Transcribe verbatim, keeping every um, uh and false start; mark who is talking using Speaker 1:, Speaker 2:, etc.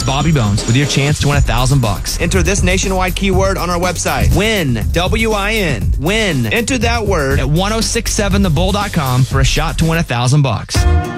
Speaker 1: Bobby Bones with your chance to win a thousand bucks. Enter this nationwide keyword on our website. Win. W I N. Win. Enter that word at ten sixty-seven the bull dot com for a shot to win a thousand bucks.